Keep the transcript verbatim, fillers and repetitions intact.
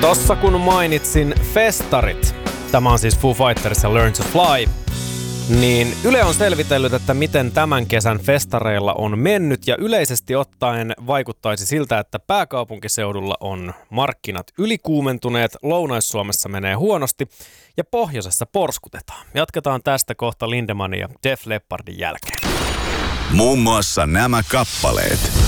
Tossa kun mainitsin festarit, tämä on siis Foo Fighters ja Learn to Fly, niin Yle on selvitellyt, että miten tämän kesän festareilla on mennyt, ja yleisesti ottaen vaikuttaisi siltä, että pääkaupunkiseudulla on markkinat ylikuumentuneet, Lounais-Suomessa menee huonosti ja pohjoisessa porskutetaan. Jatketaan tästä kohta Lindemanin ja Def Leppardin jälkeen. Muun muassa nämä kappaleet.